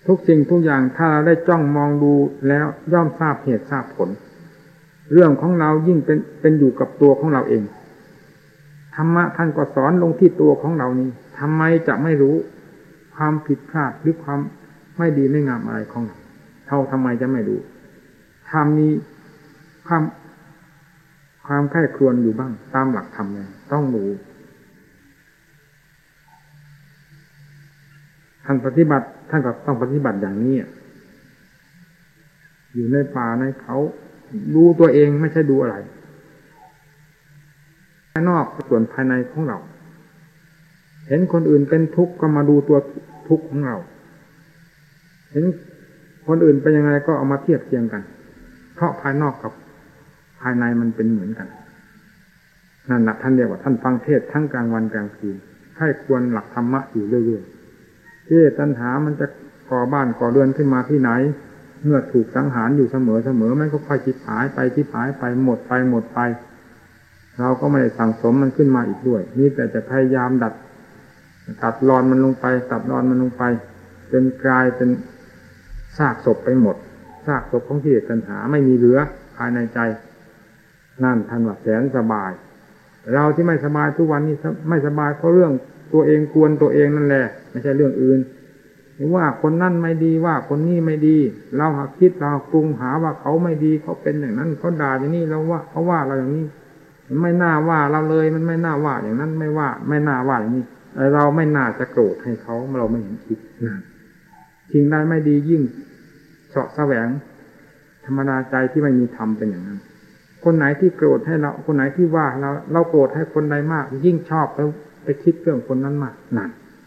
ทุกสิ่งทุกอย่างถ้าเราได้จ้องมองดูแล้วย่อมทราบเหตุทราบผลเรื่องของเรายิ่งเป็นอยู่กับตัวของเราเองธรรมะท่านก็สอนลงที่ตัวของเรานี้ทำไมจะไม่รู้ความผิดพลาดหรือความไม่ดีไม่งามอะไรของเราทำไมจะไม่รู้ถ้ามีความใคร่ครวญอยู่บ้างตามหลักธรรมเนี่ยต้องรู้ท่านปฏิบัติท่านก็ต้องปฏิบัติอย่างนี้อยู่ในป่าในเขาดูตัวเองไม่ใช่ดูอะไรภายนอกส่วนภายในของเราเห็นคนอื่นเป็นทุกข์ก็มาดูตัวทุกข์ของเราเห็นคนอื่นเป็นยังไงก็เอามาเทียบเทียงกันเพราะภายนอกกับภายในมันเป็นเหมือนกันนั่นแหละท่านเรียกว่าท่านฟังเทศทั้งกลางวันกลางคืนให้ควรหลักธรรมะอยู่เรื่อยๆตัณหามันจะก่อบ้านก่อเรือนขึ้นมาที่ไหนเมื่อถูกสังหารอยู่เสมอมันก็ค่อยชิบหายไปหมดไปเราก็ไม่ได้สั่งสมมันขึ้นมาอีกด้วยนี่แต่จะพยายามตัดรอนมันลงไปจนกลายเป็นซากศพไปหมดซากศพของกิเลสตัณหาไม่มีเหลือภายในใจนั่นท่านว่าแสนสบายเราที่ไม่สบายทุกวันนี้ไม่สบายเพราะเรื่องตัวเองกวนตัวเองนั่นแหละไม่ใช่เรื่องอื่นว่าคนนั่นไม่ดีว่าคนนี้ไม่ดีเราหาคิดเราปรุงหาว่าเขาไม่ดีเขาเป็นอย่างนั้นเขาด่าอย่างนี้เราว่าเขาว่าเราอย่างนี้มันไม่น่าว่าเราเลยมันไม่น่าว่าอย่างนั้นไม่น่าว่าอย่างนี้เราไม่น่าจะโกรธให้เขาเราไม่เห็นผิดสิ่งใดไม่ดียิ่งเสาะแสวงธรรมดาใจที่ไม่มีธรรมเป็นอย่างนั้นคนไหนที่โกรธให้เราคนไหนที่ว่าเราโกรธให้คนใดมากยิ่งชอบแล้วไปคิดเรื่องคนนั้นมากนั่น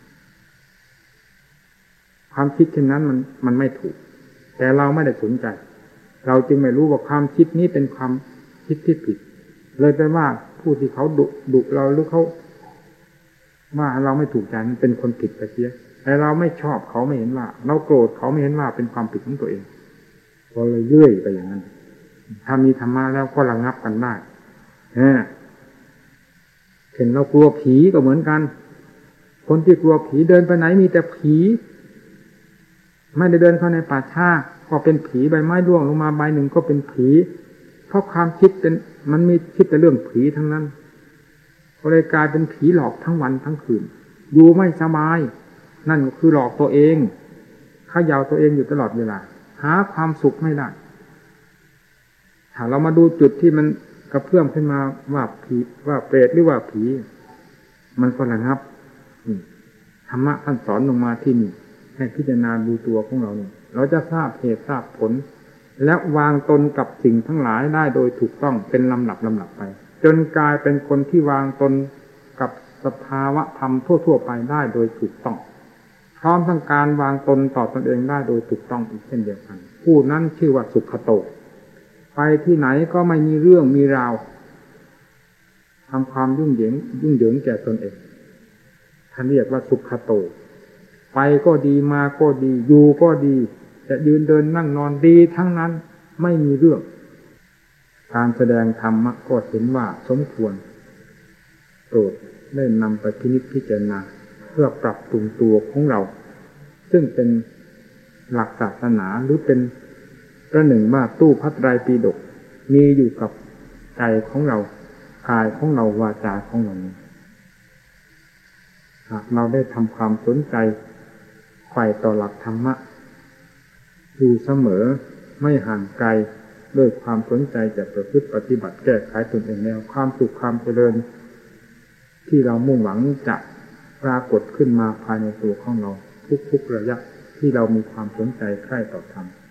ความคิดเช่นนั้นมันไม่ถูกแต่เราไม่ได้สนใจเราจึงไม่รู้ว่าความคิดนี้เป็นความคิดที่ผิดเลยไปว่าผู้ที่เขาดุเราหรือเขาว่าเราไม่ถูกใจมันเป็นคนผิดไปเสียแต่เราไม่ชอบเขาไม่เห็นว่าเราโกรธเขาไม่เห็นว่าเป็นความผิดของตัวเองก็เลยเยื่อยไปอย่างนั้นถ้ามีธรรมะแล้วก็ระงับกันได้เห็นเรากลัวผีก็เหมือนกันคนที่กลัวผีเดินไปไหนมีแต่ผีไม่ได้เดินเข้าในป่าช้าก็เป็นผีใบไม้ร่วงลงมาใบหนึ่งก็เป็นผีเพราะความคิดมันมีคิดแต่เรื่องผีทั้งนั้นก็เลยกลายเป็นผีหลอกทั้งวันทั้งคืนอยู่ไม่สบายนั่นก็คือหลอกตัวเองเขย่าตัวเองอยู่ตลอดเวลาหาความสุขไม่ได้ถ้าเรามาดูจุดที่มันกระเพื่อมขึ้นมาว่าผีว่าเปรตหรือว่าผีมันก็ระงับธรรมะท่านสอนลงมาที่นี่ให้พิจารณาดูตัวของเราเนี่ยเราจะทราบเหตุทราบผลและวางตนกับสิ่งทั้งหลายได้โดยถูกต้องเป็นลำดับไปจนกลายเป็นคนที่วางตนกับสภาวะธรรมทั่วๆไปได้โดยถูกต้องพร้อมทั้งการวางตนต่อตนเองได้โดยถูกต้องอีกเช่นเดียวกันผู้นั้นชื่อว่าสุขโตไปที่ไหนก็ไม่มีเรื่องมีราวทำความยุ่งเหยิงแก่ตนเองท่านเรียกว่าสุขโตไปก็ดีมาก็ดีอยู่ก็ดีจะยืนเดินนั่งนอนดีทั้งนั้นไม่มีเรื่องการแสดงธรรมะก็เห็นว่าสมควรโปรดได้นำไปพินิจพิจารณาเพื่อปรับปรุงตัวของเราซึ่งเป็นหลักศาสนาหรือเป็นประหนึ่งว่าตู้พระไตรปิฎกมีอยู่กับใจของเรากายของเราวาจาของเราหากเราได้ทำความสนใจใฝ่ต่อหลักธรรมะอยู่เสมอไม่ห่างไกลด้วยความสนใจจะประพฤติปฏิบัติแก้ไขตนเองแล้วความสุขความเจริญที่เรามุ่งหวังจะปรากฏขึ้นมาภายในตัวของเราทุกๆระยะที่เรามีความสนใจใคร่ต่อธรรม